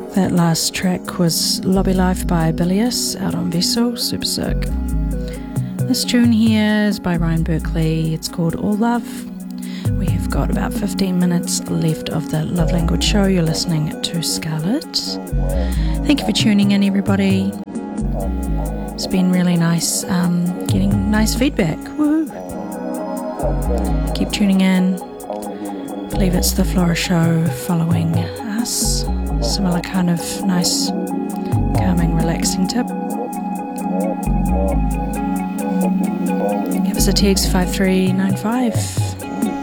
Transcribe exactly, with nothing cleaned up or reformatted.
That last track was Lobby Life by Bilius out on Vessel, super sick. This tune here is by Ryan Berkeley. It's called All Love. We have got about fifteen minutes left of the Love Language show. You're listening to Scarlett. Thank you for tuning in, everybody. It's been really nice um, getting nice feedback. Woo! Keep tuning in. I believe it's the Flora Show following us. Similar kind of nice, calming, relaxing tip. Give us a text five three nine five.